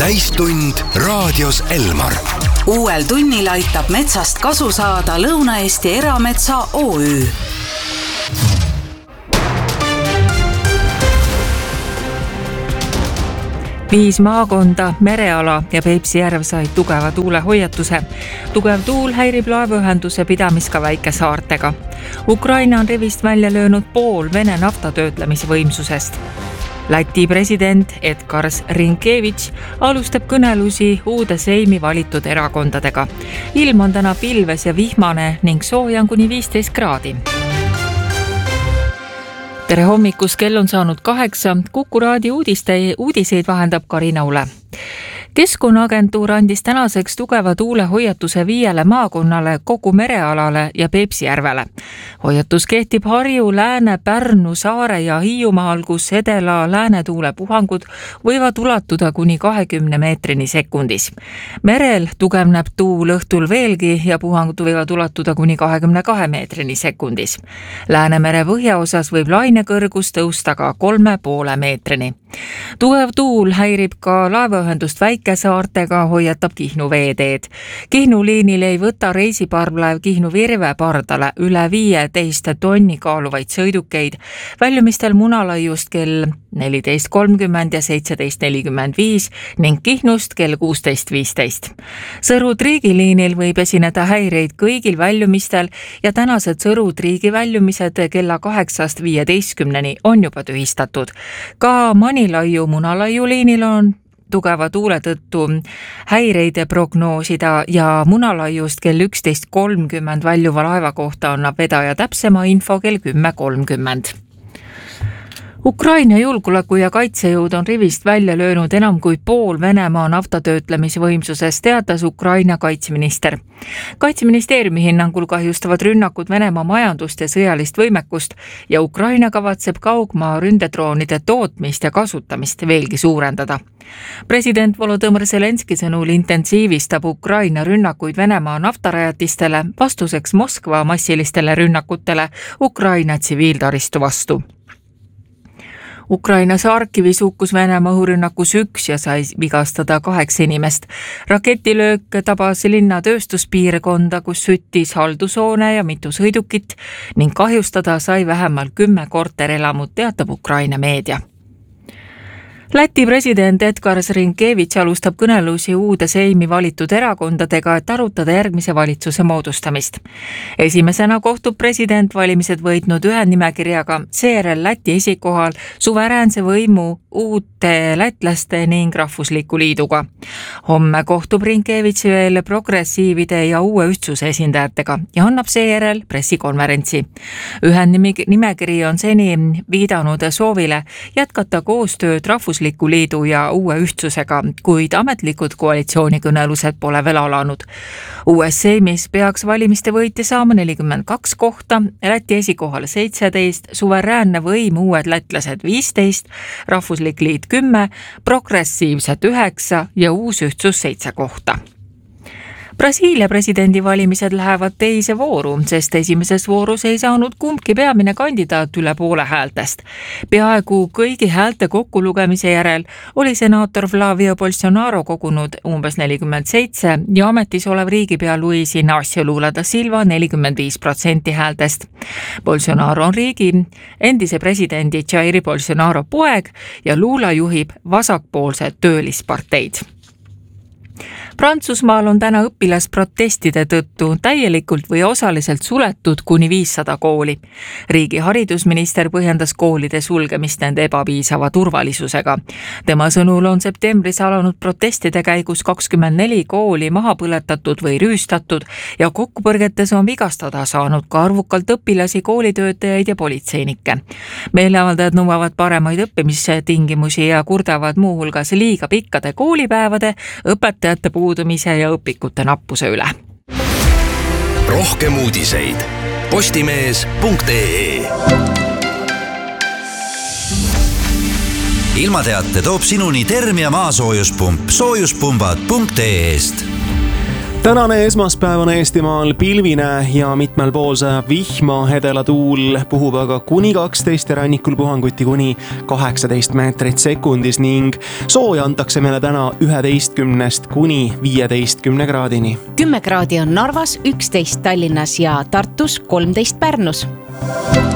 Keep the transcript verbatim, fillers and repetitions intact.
täistund raadios Elmar. Uuel tunnil aitab metsast kasu saada Lõuna-Eesti Erametsa O Ü. Viis maakonda, mereala ja Peipsi järv said tugeva tuulehoiatuse. Tugev tuul häirib laevaühenduse pidamist ka väikesaartega. Ukraina on rivist välja löönud pool Vene naftatöötlemisvõimsusest. Läti president Edgars Rinkevitš alustab kõnelusi uude seimi valitud erakondadega. Ilm on täna pilves ja vihmane ning sooja on kuni viisteist kraadi. Tere hommikus, kell on saanud kaheksa. Kuku raadio uudiste, uudiseid vahendab Karina Ule. Keskkonnaagentuur andis tänaseks tugeva tuulehoiatuse viiele maakonnale, kogu merealale ja Peipsi järvele. Hoiatus kehtib Harju, Lääne, Pärnu, Saare ja Hiiumaal, kus edela läänetuule puhangud võivad ulatuda kuni kahekümne meetrini sekundis. Merel tugevneb tuul õhtul veelgi ja puhangud võivad ulatuda kuni kahekümne kahe meetrini sekundis. Läänemere põhjaosas võib lainekõrgus tõusta ka kolme poole meetrini. Tugev tuul häirib ka laevaühendust väikesaartega, hoiatab Kihnu veeteed. Kihnu liinil ei võta reisiparvlaev Kihnu Virve pardale üle viieteist tonni kaaluvaid sõidukeid. Väljumistel Munalaiust kell neliteist kolmkümmend ja seitseteist nelikümmend viis ning Kihnust kell kuusteist viisteist. Sõru-Triigi liinil võib esineda häireid kõigil väljumistel ja tänased Sõru-Triigi väljumised kella kaheksast viieteistkümneni on juba tühistatud. Ka Manilaiu Munalaiu liinil on tugeva tuule tõttu häireid prognoosida ja Munalaiust kell üksteist kolmkümmend väljuva laeva kohta annab vedaja täpsema info kell kümme kolmkümmend. Ukraina julgeoleku ja kaitsejõud on rivist välja löönud enam kui pool Venemaa naftatöötlemisvõimsusest, teatas Ukraina kaitseminister. Kaitseministeeriumi hinnangul kahjustavad rünnakud Venemaa majandust ja sõjalist võimekust ja Ukraina kavatseb kaugmaa ründedroonide tootmist ja kasutamist veelgi suurendada. President Volodõmõr Zelenski sõnul intensiivistab Ukraina rünnakuid Venemaa naftarajatistele vastuseks Moskva massilistele rünnakutele Ukraina tsiviiltaristu vastu. Ukrainas Harkivis hukkus Venemaa õhurünnakus üks ja sai vigastada kaheksa inimest. Raketilöök tabas linna tööstuspiirkonda, kus süttis haldushoone ja mitu sõidukit ning kahjustada sai vähemalt kümme korterelamut, teatab Ukraina meedia. Läti president Edgars Rinkevitš alustab kõnelusi uude seimi valitud erakondadega, et arutada järgmise valitsuse moodustamist. Esimesena kohtub president valimised võitnud ühendnimekirjaga, seejärel Läti esikohal suveräänse võimu uute lätlaste ning rahvusliku liiduga. Homme kohtub Rinkevitš veel progressiivide ja uue ühtsuse esindajatega ja annab seejärel pressikonverentsi. Ühendnimekiri on seni viidanud soovile jätkata koostööd rahvusliku liidu ja uue ühtsusega, kuid ametlikud koalitsioonikõnelused pole veel alanud. Uues seimis peaks valimiste võitja saama nelikümmend kaks kohta, Läti esikohal seitseteist, suveräänne võim uued lätlased viisteist, rahvuslik liit kümme, progressiivsed üheksa ja uus ühtsus seitse kohta. Brasiilia presidendivalimised lähevad teise vooru, sest esimeses voorus ei saanud kumbki peamine kandidaat üle poole häältest. Peaaegu kõigi häälte kokkulugemise järel oli senaator Flavio Bolsonaro kogunud umbes nelikümmend seitse ja ametis olev riigipea Luis Inácio Lula da Silva nelikümmend viis protsenti häältest. Bolsonaro on riigi endise presidendi Jair Bolsonaro poeg ja Lula juhib vasakpoolse töölisparteid. Prantsusmaal on täna õpilasprotestide tõttu täielikult või osaliselt suletud kuni viissada kooli. Riigi haridusminister põhjendas koolide sulgemist nende ebapiisava turvalisusega. Tema sõnul on septembris alanud protestide käigus kakskümmend neli kooli maha põletatud või rüüstatud ja kokkupõrgetes on vigastada saanud ka arvukalt õpilasi, koolitöötajaid ja politseinikke. Meeleavaldajad nõuavad paremaid õppimistingimusi ja kurdavad muuhulgas liiga pikkade koolipäevade, õpetajate puudumise ja õpikute nappuse üle. Rohkem uudiseid postimees punkt ee. Ilmateate toob sinuni Termia maasoojuspump soojuspunbad punkt ee-st. tänane esmaspäevane Eestimaal pilvine ja mitmel pool sajab vihma, edela tuul puhub aga kuni kaksteist ja rannikul puhanguti kuni kaheksateist meetrit sekundis ning sooja antakse meile täna üheteistkümnest kuni viieteistkümne kraadini. kümme kraadi on Narvas, üksteist Tallinnas ja Tartus, kolmteist Pärnus.